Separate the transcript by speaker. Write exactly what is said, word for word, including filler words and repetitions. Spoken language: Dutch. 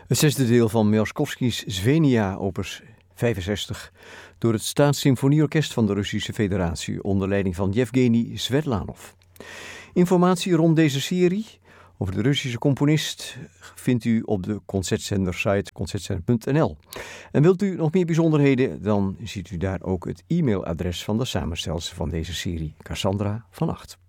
Speaker 1: Het zesde deel van Miaskovskis Svenia, opus vijfenzestig, door het Staatssymfonieorkest van de Russische Federatie onder leiding van Yevgeny Svetlanov. Informatie rond deze serie over de Russische componist vindt u op de concertzender-site concertzender punt n l. En wilt u nog meer bijzonderheden, dan ziet u daar ook het e-mailadres van de samenstellster van deze serie, Cassandra van Acht.